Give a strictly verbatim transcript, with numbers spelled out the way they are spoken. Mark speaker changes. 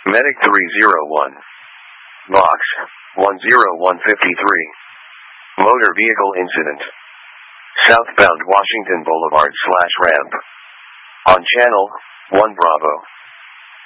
Speaker 1: Medic three zero one. Box one zero one five three. Motor vehicle incident. Southbound Washington Boulevard slash ramp. On channel one Bravo.